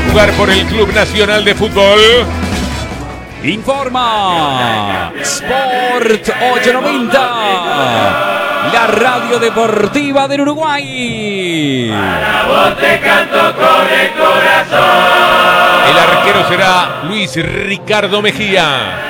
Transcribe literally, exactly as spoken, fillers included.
jugar por el Club Nacional de Fútbol. Informa Sport ochocientos noventa, la radio deportiva del Uruguay. Para vos te canto con el corazón. El arquero será Luis Ricardo Mejía.